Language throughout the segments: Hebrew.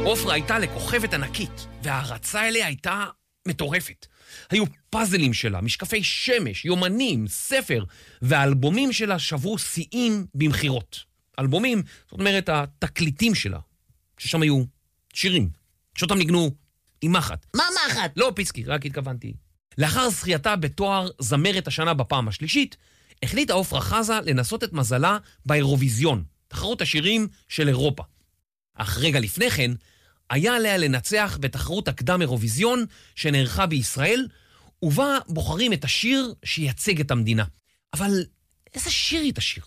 עופרה הייתה לכוכבת ענקית, וההרצה אליה הייתה מטורפת. היו פאזלים שלה, משקפי שמש, יומנים, ספר, והאלבומים שלה שברו שיאים במחירות. אלבומים, זאת אומרת, התקליטים שלה, ששם היו שירים, שאותם ניגנו עם מחט. מה מחט? לא פיצקי, רק התכוונתי. לאחר זכייתה בתואר זמרת השנה בפעם השלישית, החליטה עופרה חזה לנסות את מזלה באירוויזיון, תחרות השירים של אירופה. אך רגע לפני כן, היה עליה לנצח בתחרות הקדם אירוויזיון שנערכה בישראל, ובה בוחרים את השיר שייצג את המדינה. אבל איזה שיר היא תשיר?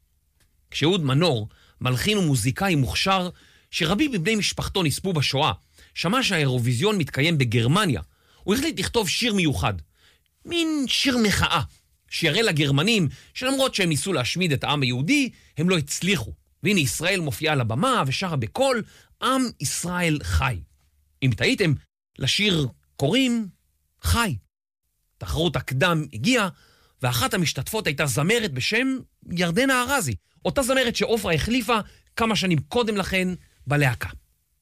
כשאהוד מנור, מלחין ומוזיקאי מוכשר, שרבים מבני משפחתו נספו בשואה, שמע שהאירוויזיון מתקיים בגרמניה, הוא החליט לכתוב שיר מיוחד. מין שיר מחאה, שיראה לגרמנים שלמרות שהם ניסו להשמיד את העם היהודי, הם לא הצליחו. והנה ישראל מופיעה על הבמה ושרה בקול, עם ישראל חי. אם תהיתם, לשיר קוראים חי. תחרות הקדם הגיעה, ואחת המשתתפות הייתה זמרת בשם ירדנה ארזי, אותה זמרת שעופרה החליפה כמה שנים קודם לכן בלהקה.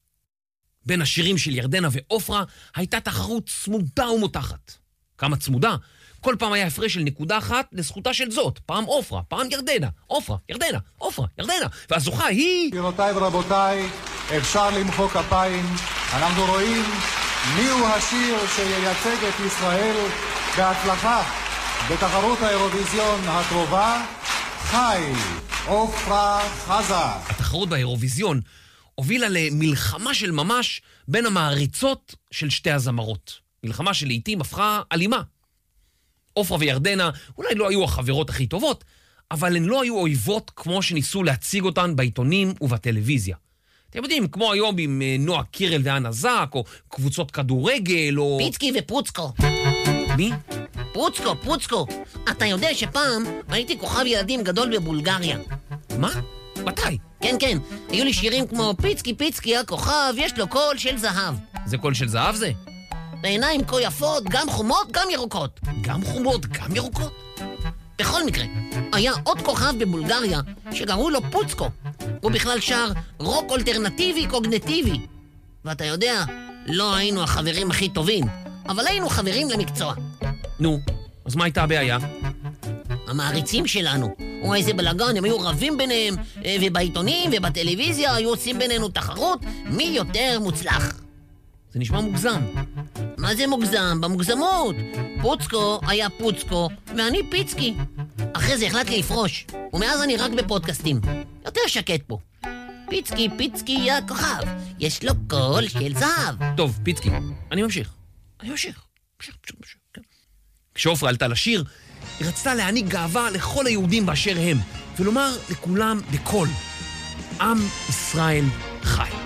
בין השירים של ירדנה ועופרה הייתה תחרות צמודה ומותחת. כמה צמודה? כל פעם היה הפרש של נקודה אחת לזכותה של זאת. פעם עופרה, פעם ירדנה. עופרה, ירדנה, עופרה, ירדנה. והזוכה היא... גבירותיי ורבותיי, אפשר למחוא כפיים. אנחנו רואים מיהו השיר שייצג את ישראל בהצלחה בתחרות האירוויזיון הקרובה. חי, עופרה חזה. התחרות באירוויזיון הובילה למלחמה של ממש בין המעריצות של שתי הזמרות. מלחמה שלעיתים הפכה אלימה. עופרה וירדנה אולי לא היו החברות הכי טובות, אבל הן לא היו אויבות כמו שניסו להציג אותן בעיתונים ובטלוויזיה. אתם יודעים, כמו היום עם נועה קירל ואנה זק, או קבוצות כדורגל, או... פיצקי ופוצקו. מי? פוצקו. אתה יודע שפעם הייתי כוכב ילדים גדול בבולגריה. מה? מתי? כן. היו לי שירים כמו פיצקי, הכוכב, יש לו קול של זהב. זה קול של זהב זה? בעיניים כה יפות, גם חומות, גם ירוקות. גם חומות, גם ירוקות? בכל מקרה, היה עוד כוכב בבולגריה שקראו לו פוצקו. הוא בכלל שר רוק אלטרנטיבי קוגניטיבי. ואתה יודע, לא היינו החברים הכי טובים, אבל היינו חברים למקצוע. נו, אז מה הייתה הבעיה? המעריצים שלנו, או איזה בלגן, הם היו רבים ביניהם, ובעיתונים ובטלוויזיה היו עושים בינינו תחרות מי יותר מוצלח. זה נשמע מוגזם. מה זה מוגזם? במוגזמות. פוצקו היה פוצקו, ואני פיצקי. אחרי זה החלטתי לפרוש, ומאז אני רק בפודקאסטים. יותר שקט פה. פיצקי הכוכב, יש לו קול של זהב. טוב, פיצקי, אני ממשיך. כשעופרה עלתה לשיר, היא רצתה להעניק גאווה לכל היהודים באשר הם, ולומר לכולם בקול, עם ישראל חי.